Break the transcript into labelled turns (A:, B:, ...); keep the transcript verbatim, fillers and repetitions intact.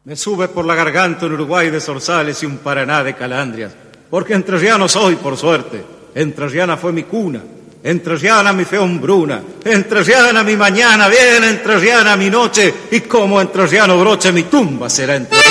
A: Me sube por la garganta un Uruguay de zorzales y un Paraná de calandrias, porque entrerriano soy, por suerte. Entrerriana fue mi cuna, entrerriana mi fe hombruna, entrerriana mi mañana, bien entrerriana mi noche, y como entrerriano broche mi tumba será entre...